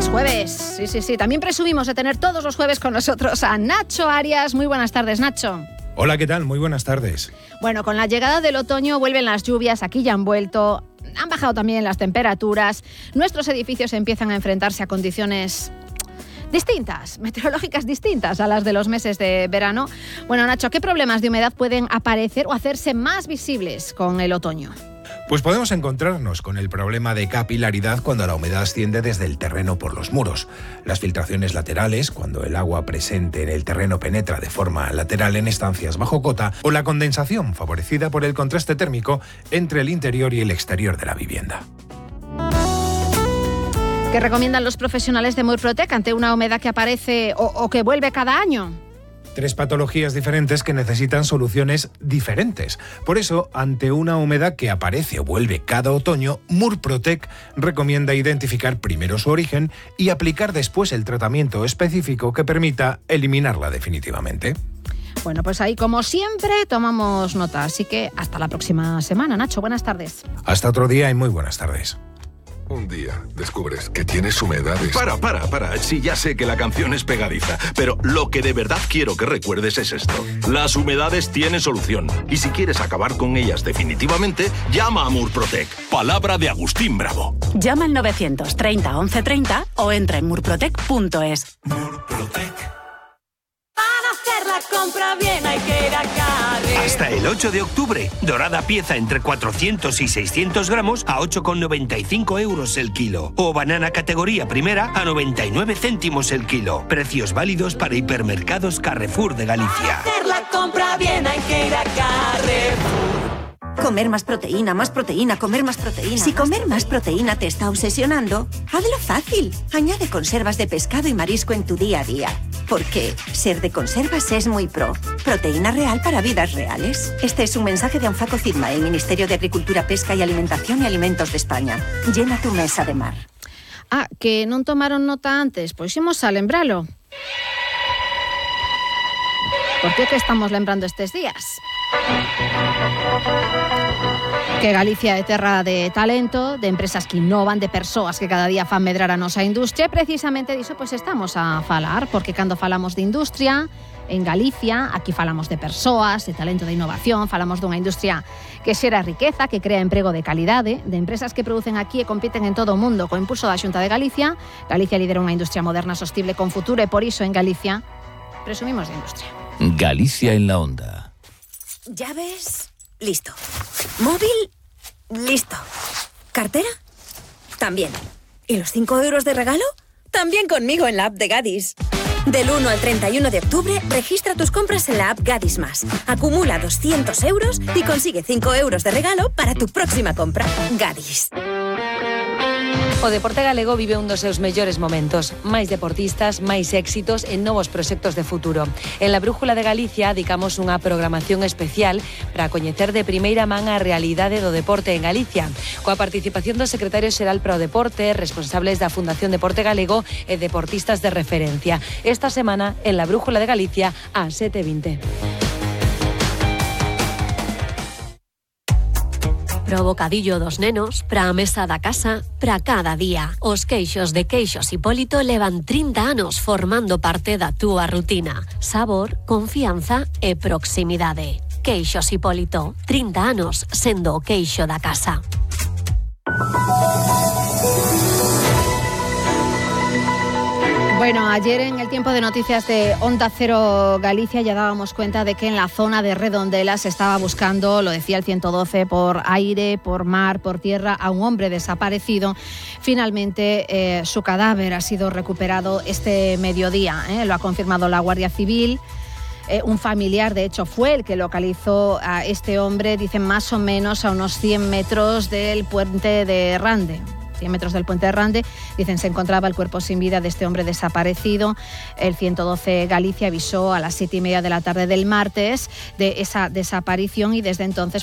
jueves, sí. También presumimos de tener todos los jueves con nosotros a Nacho Arias. Muy buenas tardes, Nacho. Hola, ¿qué tal? Muy buenas tardes. Bueno, con la llegada del otoño vuelven las lluvias, aquí ya han vuelto, han bajado también las temperaturas, nuestros edificios empiezan a enfrentarse a condiciones distintas, meteorológicas distintas a las de los meses de verano. Bueno, Nacho, ¿qué problemas de humedad pueden aparecer o hacerse más visibles con el otoño? Pues podemos encontrarnos con el problema de capilaridad cuando la humedad asciende desde el terreno por los muros, las filtraciones laterales cuando el agua presente en el terreno penetra de forma lateral en estancias bajo cota, o la condensación favorecida por el contraste térmico entre el interior y el exterior de la vivienda. ¿Qué recomiendan los profesionales de Murprotec ante una humedad que aparece o que vuelve cada año? 3 patologías diferentes que necesitan soluciones diferentes. Por eso, ante una humedad que aparece o vuelve cada otoño, Murprotec recomienda identificar primero su origen y aplicar después el tratamiento específico que permita eliminarla definitivamente. Bueno, pues ahí, como siempre, tomamos nota. Así que hasta la próxima semana, Nacho. Buenas tardes. Hasta otro día y muy buenas tardes. Un día descubres que tienes humedades. Para. Sí, ya sé que la canción es pegadiza, pero lo que de verdad quiero que recuerdes es esto. Las humedades tienen solución. Y si quieres acabar con ellas definitivamente, llama a Murprotec. Palabra de Agustín Bravo. Llama al 930 1130 o entra en murprotec.es. Murprotec. Para hacer la compra bien hay que ir a Carrer. Hasta el 8 de octubre, dorada pieza entre 400 y 600 gramos a 8,95 euros el kilo. O banana categoría primera a 99 céntimos el kilo. Precios válidos para hipermercados Carrefour de Galicia. Para hacer la compra bien hay que ir a Carrefour. Comer más proteína, comer más proteína. Si comer más proteína te está obsesionando, hazlo fácil. Añade conservas de pescado y marisco en tu día a día. Porque ser de conservas es muy pro. Proteína real para vidas reales. Este es un mensaje de Anfaco Cidma, el Ministerio de Agricultura, Pesca y Alimentación y Alimentos de España. Llena tu mesa de mar. Que non tomaron nota antes, pois imos a lembralo. Por que estamos lembrando estes días? Que Galicia é terra de talento, de empresas que innovan, de persoas que cada día fan medrar a nosa industria, e precisamente diso pois estamos a falar, porque cando falamos de industria en Galicia, aquí falamos de persoas, de talento, de innovación, falamos dunha industria que xera riqueza, que crea emprego de calidade, de empresas que producen aquí e compiten en todo o mundo co impulso da Xunta de Galicia. Galicia lidera unha industria moderna, sostible, con futuro, e por iso en Galicia presumimos de industria. Galicia en la onda. ¿Llaves? Listo. ¿Móvil? Listo. ¿Cartera? También. ¿Y los 5 euros de regalo? También conmigo en la app de Gadis. Del 1 al 31 de octubre, registra tus compras en la app Gadis Más. Acumula 200 euros y consigue 5 euros de regalo para tu próxima compra. Gadis. O deporte galego vive un dos seus mellores momentos. Máis deportistas, máis éxitos e novos proxectos de futuro. En la Brújula de Galicia dedicamos unha programación especial para coñecer de primeira man a realidade do deporte en Galicia, coa participación do secretario xeral para o deporte, responsables da Fundación Deporte Galego e deportistas de referencia. Esta semana, en la Brújula de Galicia, a 7:20. Pro bocadillo dos nenos, pra a mesa da casa, pra cada día. Os queixos de Queixos Hipólito levan 30 anos formando parte da túa rutina. Sabor, confianza e proximidade. Queixos Hipólito, 30 anos sendo o queixo da casa. Bueno, ayer en el tiempo de noticias de Onda Cero Galicia ya dábamos cuenta de que en la zona de Redondela se estaba buscando, lo decía el 112, por aire, por mar, por tierra, a un hombre desaparecido. Finalmente su cadáver ha sido recuperado este mediodía, lo ha confirmado la Guardia Civil. Un familiar, de hecho, fue el que localizó a este hombre, dicen más o menos a unos 100 metros del puente de Rande. 100 metros del puente de Rande, dicen, se encontraba el cuerpo sin vida de este hombre desaparecido. El 112 Galicia avisó a las 7:30 de la tarde del martes de esa desaparición y desde entonces